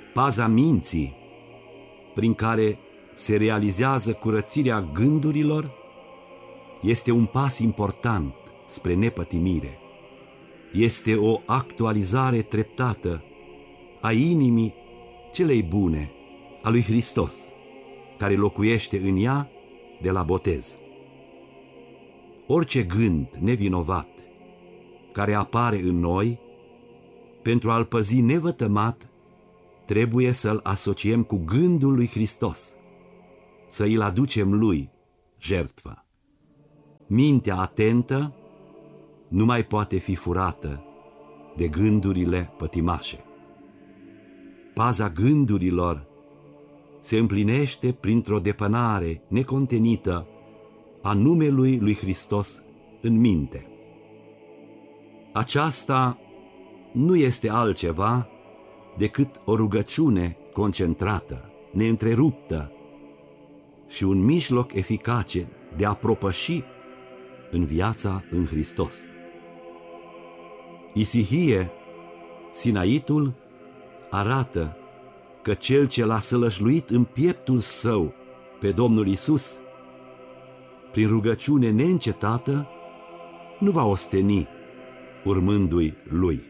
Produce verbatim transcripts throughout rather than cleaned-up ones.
paza minții, prin care se realizează curățirea gândurilor, este un pas important spre nepătimire. Este o actualizare treptată a inimii celei bune, a lui Hristos, care locuiește în ea de la botez. Orice gând nevinovat care apare în noi, pentru a-l păzi nevătămat, trebuie să-l asociem cu gândul lui Hristos, să îl aducem lui jertfă. Mintea atentă nu mai poate fi furată de gândurile pătimașe. Paza gândurilor se împlinește printr-o depănare necontenită a numelui lui Hristos în minte. Aceasta nu este altceva decât o rugăciune concentrată, neîntreruptă și un mijloc eficace de a propăși în viața în Hristos. Isihie, Sinaitul, arată că cel ce l-a sălășluit în pieptul său pe Domnul Iisus, prin rugăciune neîncetată, nu va osteni urmându-i lui.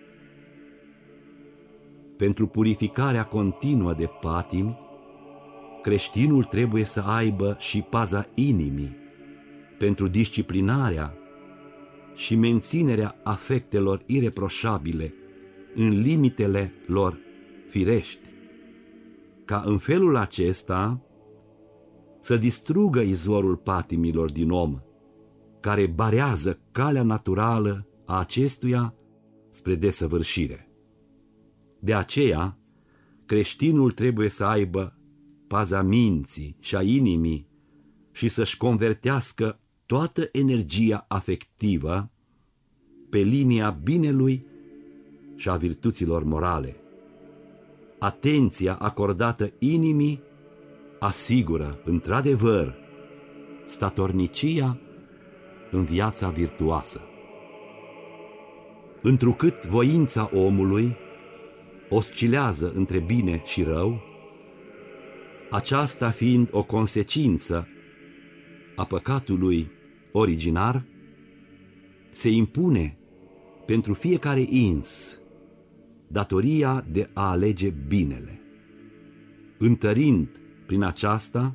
Pentru purificarea continuă de patimi, creștinul trebuie să aibă și paza inimii, pentru disciplinarea și menținerea afectelor ireproșabile în limitele lor firești, ca în felul acesta să distrugă izvorul patimilor din om, care barează calea naturală a acestuia spre desăvârșire. De aceea, creștinul trebuie să aibă paza minții și a inimii și să-și convertească toată energia afectivă pe linia binelui și a virtuților morale. Atenția acordată inimii asigură, într-adevăr, statornicia în viața virtuoasă. Întrucât voința omului oscilează între bine și rău, aceasta fiind o consecință a păcatului originar, se impune pentru fiecare ins datoria de a alege binele, întărind prin aceasta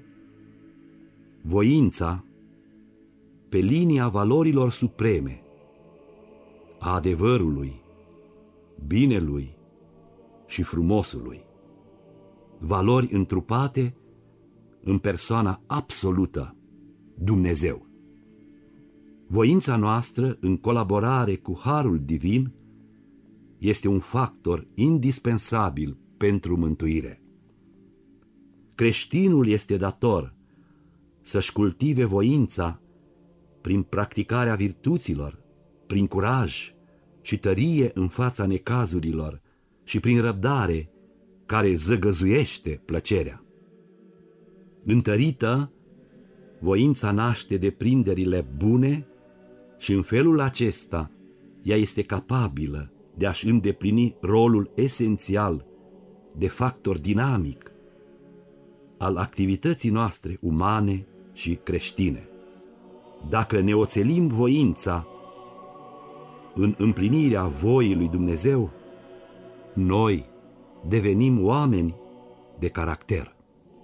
voința pe linia valorilor supreme, a adevărului, binelui și frumosului, valori întrupate în persoana absolută, Dumnezeu. Voința noastră, în colaborare cu Harul Divin, este un factor indispensabil pentru mântuire. Creștinul este dator să-și cultive voința prin practicarea virtuților, prin curaj și tărie în fața necazurilor și prin răbdare care zăgăzuiește plăcerea. Întărită, voința naște deprinderile bune și în felul acesta ea este capabilă de a-și îndeplini rolul esențial de factor dinamic al activității noastre umane și creștine. Dacă ne oțelim voința în împlinirea voii lui Dumnezeu, noi devenim oameni de caracter.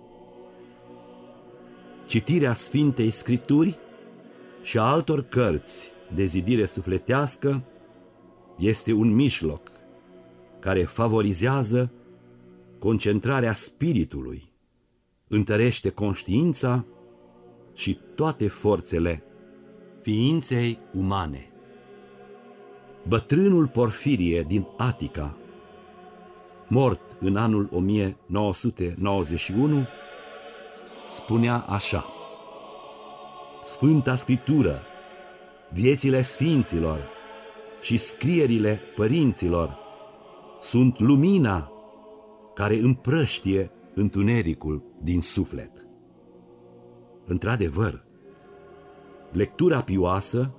Citirea Sfintei Scripturi și a altor cărți de zidire sufletească este un mijloc care favorizează concentrarea spiritului, întărește conștiința și toate forțele ființei umane. Bătrânul Porfirie din Atica, mort în anul o mie nouă sute nouăzeci și unu, spunea așa: Sfânta Scriptură, viețile sfinților și scrierile părinților sunt lumina care împrăștie întunericul din suflet. Într-adevăr, lectura pioasă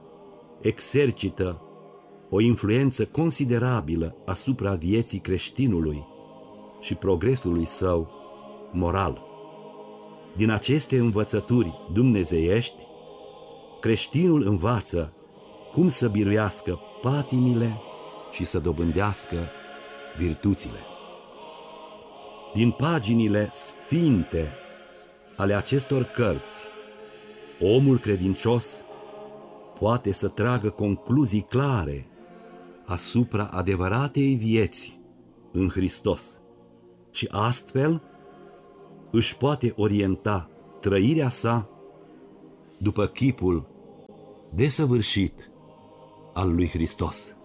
exercită o influență considerabilă asupra vieții creștinului și progresului său moral. Din aceste învățături dumnezeiești, creștinul învață cum să biruiască patimile și să dobândească virtuțile. Din paginile sfinte ale acestor cărți, omul credincios poate să tragă concluzii clare asupra adevăratei vieți în Hristos și astfel își poate orienta trăirea sa după chipul desăvârșit al lui Hristos.